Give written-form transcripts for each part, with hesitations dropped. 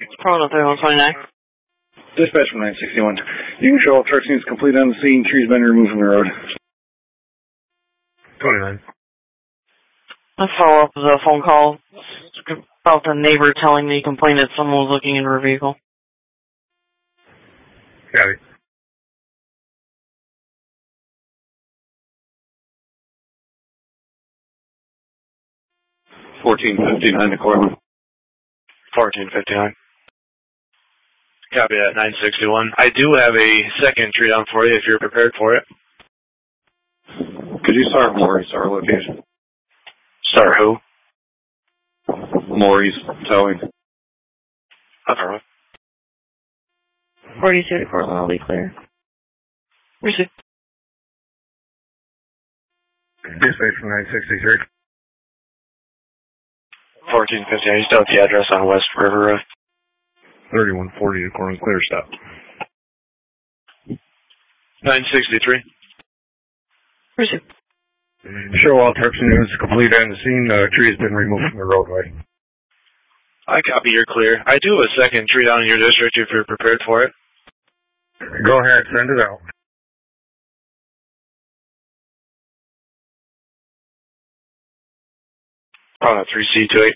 Calling up 3129. Dispatch from 961. You can show all truck scenes complete on the scene. Trees been removed from the road. 29. Let's follow up with a phone call about the neighbor telling me complained that someone was looking into her vehicle. Got it. $14.59 to Cortland. 1459. Copy that, 961. I do have a second tree down for you if you're prepared for it. Could you start Maury's, our location? Start who? Maury's towing. Affirmative. 42 to Cortland, I'll be clear. Receive. Dispatch from 963. 1459. You still have the address on West River Road. 3140 to Cortland, clear stop. 963. Receive. Show all trucks and units complete on the scene. Tree has been removed from the roadway. I copy, you're clear. I do have a second tree down in your district if you're prepared for it. Go ahead, send it out. On a 3C28.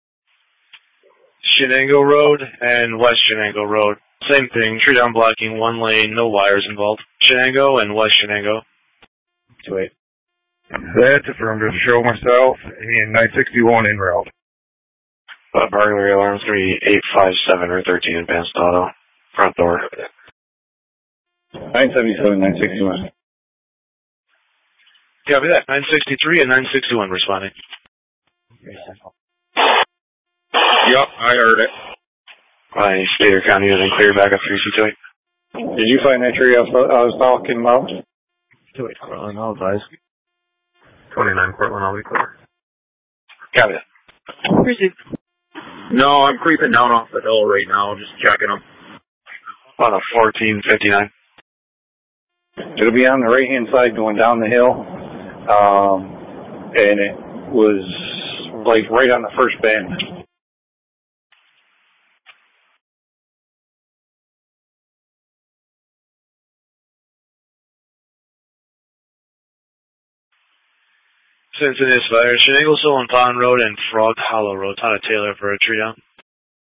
Shenango Road and West Shenango Road. Same thing, tree down blocking one lane, no wires involved. Shenango and West Shenango. 28. That's affirmative. Show myself and 961 en route. Burglary alarm's going to be 857 or 13 advanced auto. Front door. 977, 961. Copy that. 963 and 961 responding. Yep, I heard it. Stater County using clear back up 3C28. Did you find that tree I was talking about? 28 Cortland, I'll advise. 29 Cortland, I'll be clear. Copy that. Receive. No, I'm creeping down off the hill right now, just checking them. On a 1459. It'll be on the right-hand side going down the hill, and it was like right on the first bend. Since it is fire, Shenango, Solon Pond Road and Frog Hollow Road. On a Taylor for a tree down.